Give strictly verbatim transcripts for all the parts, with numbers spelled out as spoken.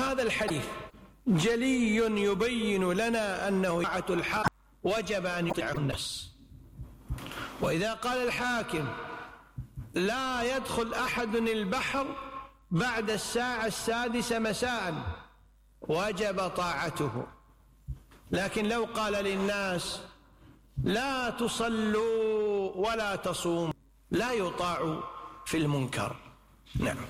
هذا الحديث جلي يبين لنا أنه طاعة الحاكم وجب أن يطيعه الناس. وإذا قال الحاكم لا يدخل أحد البحر بعد الساعة السادسة مساء وجب طاعته. لكن لو قال للناس لا تصلوا ولا تصوموا لا يطاع في المنكر. نعم.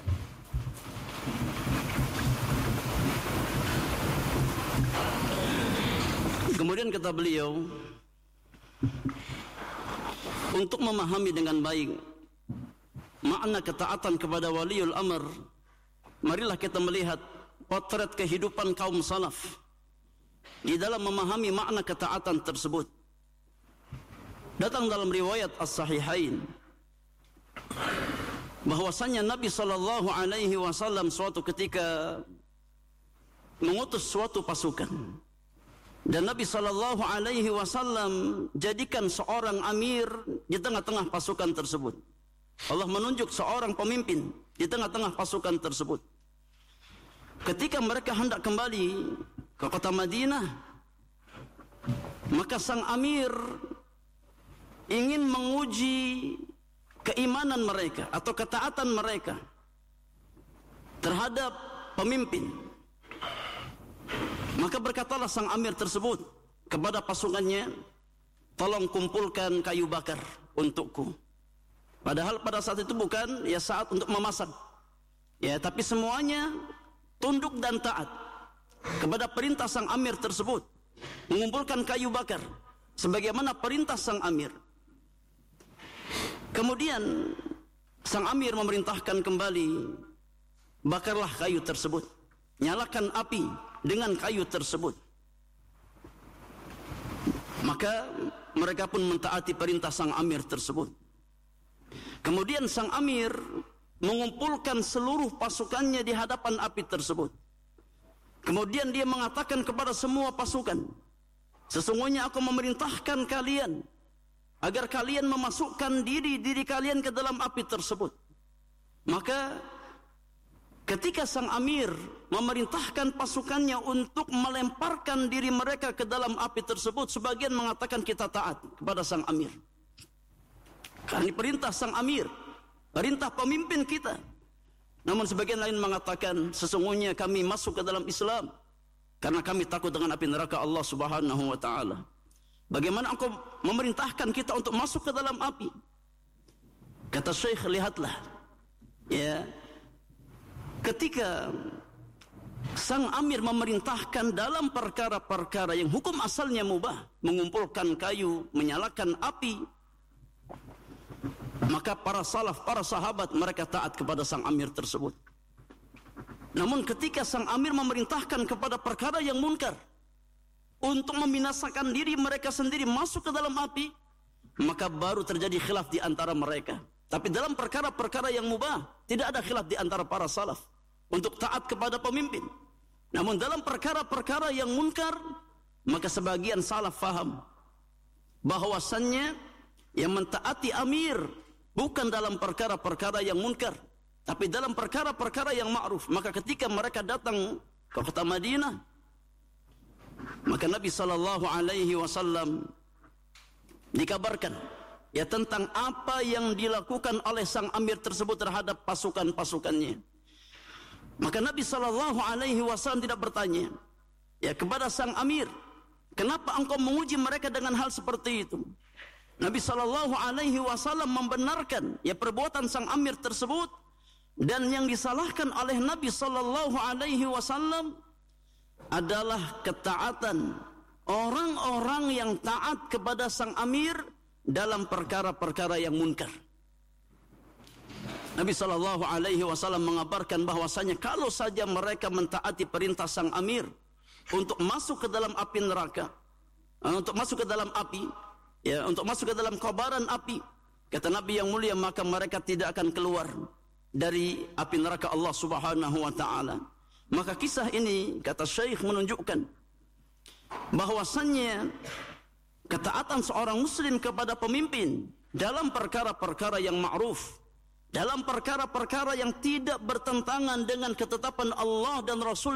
Kemudian kata beliau, untuk memahami dengan baik makna ketaatan kepada waliul amr, marilah kita melihat potret kehidupan kaum salaf di dalam memahami makna ketaatan tersebut. Datang dalam riwayat As-Sahihain bahwasanya Nabi sallallahu alaihi wasallam suatu ketika mengutus suatu pasukan. Dan Nabi sallallahu alaihi wasallam jadikan seorang amir di tengah-tengah pasukan tersebut. Allah menunjuk seorang pemimpin di tengah-tengah pasukan tersebut. Ketika mereka hendak kembali ke kota Madinah, maka sang amir ingin menguji keimanan mereka atau ketaatan mereka terhadap pemimpin. Maka berkatalah sang amir tersebut kepada pasukannya, tolong kumpulkan kayu bakar untukku. Padahal pada saat itu bukan ya saat untuk memasak, ya, tapi semuanya tunduk dan taat kepada perintah sang amir tersebut, mengumpulkan kayu bakar sebagaimana perintah sang amir. Kemudian sang amir memerintahkan kembali, bakarlah kayu tersebut, nyalakan api dengan kayu tersebut. Maka mereka pun mentaati perintah sang amir tersebut. Kemudian sang amir mengumpulkan seluruh pasukannya di hadapan api tersebut. Kemudian dia mengatakan kepada semua pasukan, sesungguhnya aku memerintahkan kalian agar kalian memasukkan diri-diri kalian ke dalam api tersebut. Maka ketika sang amir memerintahkan pasukannya untuk melemparkan diri mereka ke dalam api tersebut, sebagian mengatakan kita taat kepada sang amir. Karena perintah sang amir, perintah pemimpin kita. Namun sebagian lain mengatakan sesungguhnya kami masuk ke dalam Islam karena kami takut dengan api neraka Allah Subhanahu wa taala. Bagaimana engkau memerintahkan kita untuk masuk ke dalam api? Kata Syekh, lihatlah, ya, ketika sang amir memerintahkan dalam perkara-perkara yang hukum asalnya mubah, mengumpulkan kayu, menyalakan api, maka para salaf, para sahabat, mereka taat kepada sang amir tersebut. Namun ketika sang amir memerintahkan kepada perkara yang munkar, untuk membinasakan diri mereka sendiri masuk ke dalam api, maka baru terjadi khilaf di antara mereka. Tapi dalam perkara-perkara yang mubah, tidak ada khilaf di antara para salaf untuk taat kepada pemimpin. Namun dalam perkara-perkara yang munkar, maka sebagian salaf faham bahwasannya yang mentaati amir bukan dalam perkara-perkara yang munkar, tapi dalam perkara-perkara yang ma'ruf. Maka ketika mereka datang ke kota Madinah, maka Nabi sallallahu alaihi wasallam dikabarkan ya tentang apa yang dilakukan oleh sang amir tersebut terhadap pasukan-pasukannya. Maka Nabi sallallahu alaihi wasallam tidak bertanya ya kepada sang amir, kenapa engkau menguji mereka dengan hal seperti itu? Nabi sallallahu alaihi wasallam membenarkan ya perbuatan sang amir tersebut, dan yang disalahkan oleh Nabi sallallahu alaihi wasallam adalah ketaatan orang-orang yang taat kepada sang amir dalam perkara-perkara yang munkar. Nabi sallallahu alaihi wasallam mengabarkan bahwasanya kalau saja mereka mentaati perintah sang amir untuk masuk ke dalam api neraka, untuk masuk ke dalam api, ya, untuk masuk ke dalam kobaran api, kata Nabi yang mulia, maka mereka tidak akan keluar dari api neraka Allah Subhanahu wa taala. Maka kisah ini, kata Syekh, menunjukkan bahwasannya ketaatan seorang muslim kepada pemimpin dalam perkara-perkara yang ma'ruf, dalam perkara-perkara yang tidak bertentangan dengan ketetapan Allah dan Rasul